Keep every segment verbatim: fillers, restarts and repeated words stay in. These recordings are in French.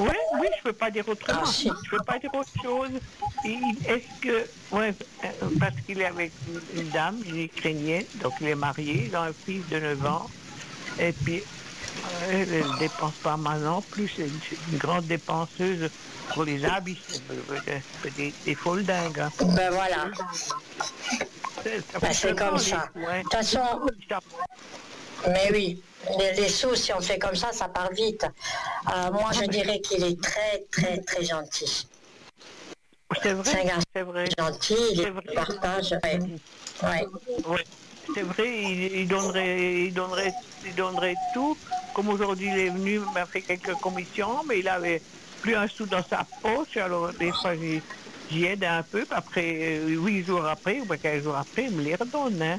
Oui, oui, je peux pas dire autrement. Ah, si. Je peux pas dire autre chose. Il- Est-ce que, ouais, euh, parce qu'il est avec une, une dame, une ukrainienne, donc il est marié, il a un fils de neuf ans, et puis euh, elle ne dépense pas mal non plus, c'est une, c'est une grande dépenseuse pour les habits, c'est euh, euh, des, des folles dingues. Hein. Ben voilà, C'est- Ça ben, fait c'est le temps, comme les ça. sous, hein. De toute façon, Ça- mais oui, les, les sous, si on fait comme ça, ça part vite. Euh, moi, je dirais qu'il est très, très, très gentil. C'est C'est un vrai, garçon c'est vrai, gentil, il c'est est vrai. partage. Ouais. Ouais. Oui, c'est vrai, il, il donnerait, il donnerait, il donnerait tout. Comme aujourd'hui, il est venu, il m'a fait quelques commissions, mais il avait plus un sou dans sa poche. Alors, des fois, j'y, j'y aide un peu. Puis après, euh, huit jours après, ou bien quinze jours après, il me les redonne. Hein.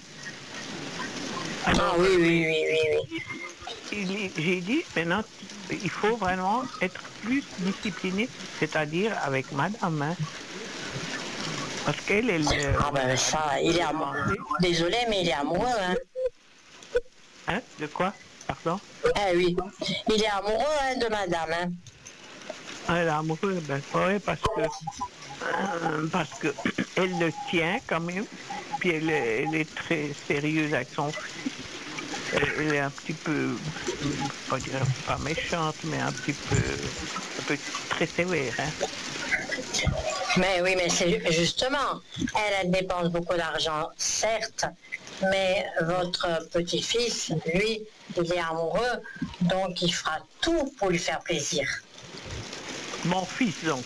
Ah Alors, oui, euh, oui, mais oui, oui, oui. il- j'ai dit, maintenant, il faut vraiment être plus discipliné, c'est-à-dire avec madame. Hein. Parce qu'elle, elle, euh, Ah ben a ça, beaucoup il est amoureux. dépensé. Désolé, mais il est amoureux, hein. Hein? De quoi? Pardon? Eh oui, il est amoureux hein, de madame, hein. Ah, elle est amoureuse, ben, ouais, parce que, euh, parce que elle le tient quand même, puis elle, est- elle est très sérieuse avec son fils. Elle, elle est un petit peu, hum, pas dire pas méchante, mais un petit peu, un peu très sévère, hein. Mais oui, mais c'est justement, elle, elle dépense beaucoup d'argent, certes, mais votre petit-fils, lui, il est amoureux, donc il fera tout pour lui faire plaisir. Mon fils, donc.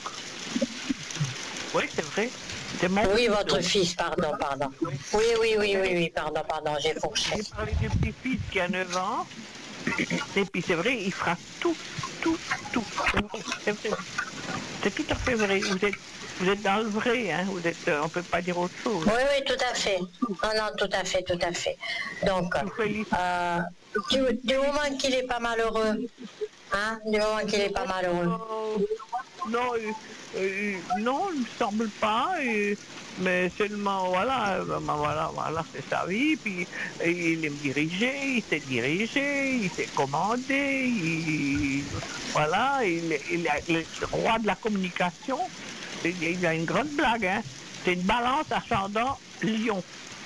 Oui, c'est vrai. C'est mon Oui, fils, votre donc. fils, pardon, pardon. Oui. Oui, oui, oui, oui, oui, pardon, pardon, j'ai fourché. J'ai parlé du petit-fils qui a neuf ans, et puis c'est vrai, il fera tout, tout, tout. C'est vrai, c'est vrai. C'est tout à fait vrai. Vous êtes, vous êtes dans le vrai, hein. Vous êtes, euh, on peut pas dire autre chose. Oui, oui, tout à fait. Non, non, tout à fait, tout à fait. Donc, Je vous félicite. euh, du, du moment qu'il est pas malheureux, hein, du moment qu'il est pas malheureux. Euh, non, euh, euh, non, il me semble pas. euh, mais seulement, voilà, euh, ben, voilà, voilà, c'est sa vie. Puis euh, il aime diriger, il sait diriger, il sait commander. Il, voilà, il, il est le roi de la communication. Il, il a une grande blague, hein. C'est une balance ascendant lion.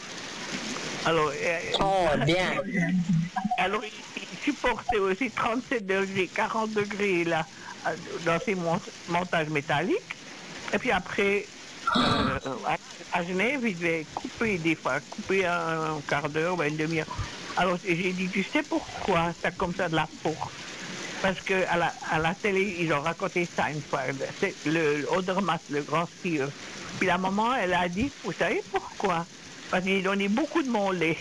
Alors, Oh, euh, bien. alors il, il supportait aussi trente-sept degrés, quarante degrés là, euh, dans ces mont- montages métalliques. Et puis après, euh, à, à Genève, il devait couper des fois, couper un, un quart d'heure ou une demi-heure. Alors j'ai dit, tu sais pourquoi t'as comme ça de la force? Parce que à la, à la télé, ils ont raconté ça une fois. C'est le Odermatt, le grand skieur. Puis la maman, elle a dit, vous savez pourquoi? Parce qu'il donnait beaucoup de mon lait.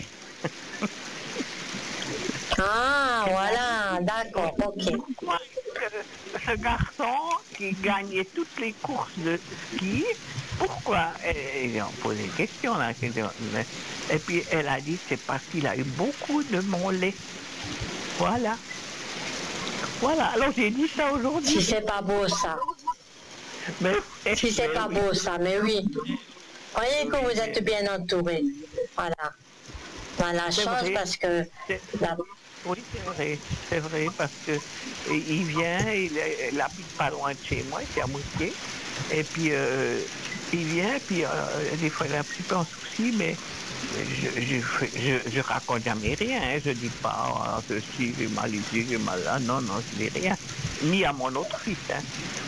Ah, Elle m'a voilà, dit, d'accord, ok. pourquoi ce, ce garçon qui gagnait toutes les courses de ski, pourquoi? Et, ils ont posé une question là. Et puis elle a dit, c'est parce qu'il a eu beaucoup de mon lait. Voilà. Voilà. Alors j'ai dit ça aujourd'hui. Si c'est pas beau ça. Mais, Si c'est mais pas oui. beau ça, mais oui. Voyez que vous êtes bien entouré. Voilà. Voilà, C'est chance vrai. parce que C'est- la- Oui, c'est vrai, c'est vrai, parce que et il vient, il, est- il habite pas loin de chez moi, c'est à Moutier, et puis euh, il vient, puis euh, des fois il est un petit peu en souci, mais je, je, fais- je, je raconte jamais rien, hein, je dis pas ah, ceci, j'ai mal ici, j'ai mal là, non, non, je dis rien, ni à mon autre fils. Hein.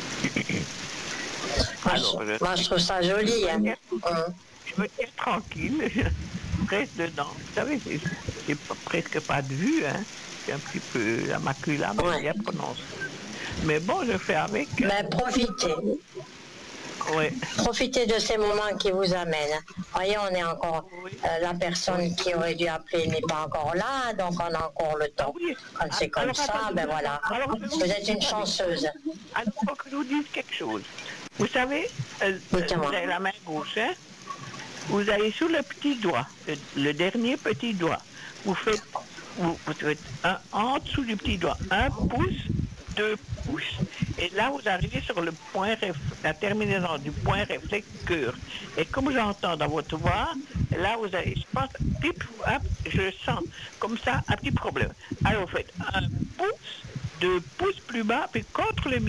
moi, Alors, je, je, moi, je trouve ça joli. Hein. Hum. je me tiens tranquille, je reste dedans. Vous savez, j'ai j'ai pas- presque pas de vue, hein. C'est un petit peu la macula, mais Ouais. bien prononcée. Mais bon, je fais avec. Hein. Mais profitez. Ouais. Profitez de ces moments qui vous amènent. Voyez, on est encore, Oui. euh, la personne Oui. qui aurait dû appeler n'est pas encore là, donc on a encore le Ah temps. oui. Quand Ah, c'est comme alors ça, attendez. ben voilà. Alors, je Vous vous êtes une dis, chanceuse. alors, faut que je vous dise quelque chose. Vous savez, euh, euh, vous Dites-moi. avez la main gauche, hein? Vous allez sur le petit doigt, le, le dernier petit doigt. Vous faites, vous, vous faites un, en dessous du petit doigt, un pouce, deux pouces, et là vous arrivez sur le point, réf, la terminaison du point réflecteur. Et comme j'entends dans votre voix, là vous avez, je pense, pip, hop, je sens comme ça un petit problème. Alors vous faites un pouce, deux pouces plus bas, puis contre le